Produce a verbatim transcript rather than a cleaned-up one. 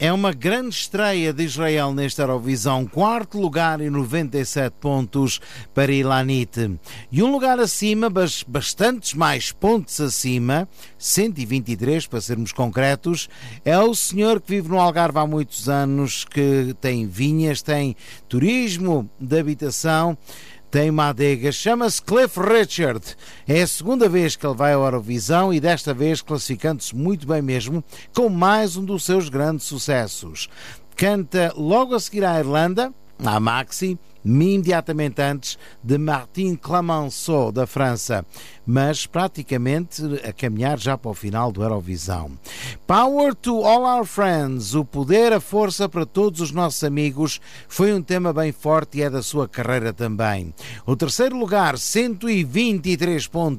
É uma grande estreia de Israel nesta Eurovisão. Quarto lugar e noventa e sete pontos para Ilanit. E um lugar acima, mas bastantes mais pontos acima, cento e vinte e três para sermos concretos, é o senhor que vive no Algarve há muitos anos, que tem vinhas, tem turismo de habitação, tem uma adega, chama-se Cliff Richard. É a segunda vez que ele vai ao Eurovisão e desta vez classificando-se muito bem mesmo, com mais um dos seus grandes sucessos. Canta logo a seguir à Irlanda, à Maxi, imediatamente antes de Martin Clemenceau, da França, mas praticamente a caminhar já para o final do Eurovisão. Power to All Our Friends, o poder, a força para todos os nossos amigos, foi um tema bem forte e é da sua carreira também. O terceiro lugar, cento e vinte e três pontos